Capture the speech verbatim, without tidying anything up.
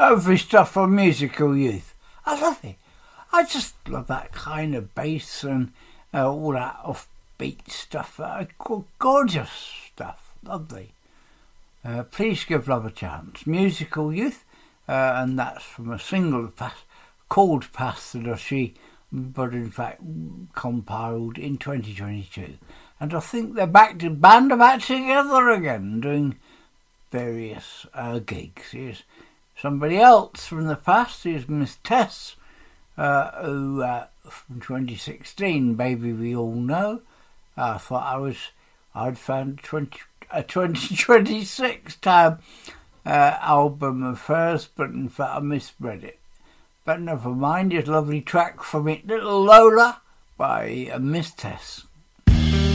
Every stuff from Musical Youth. I love it. I just love that kind of bass and uh, all that offbeat stuff. Uh, gorgeous stuff. Lovely. Uh, please give love a chance. Musical Youth, uh, and that's from a single pass, called Pass the Dushy, but in fact compiled in twenty twenty-two. And I think they're back to band are back together again, doing various uh, gigs. Here's somebody else from the past. Here's Miss Tess, uh, who uh, from twenty sixteen, Baby We All Know. I thought I was, I'd found twenty, a twenty twenty-six tab uh, album of hers, but in fact I misread it. But never mind, it's a lovely track from it, Little Lola by uh, Miss Tess.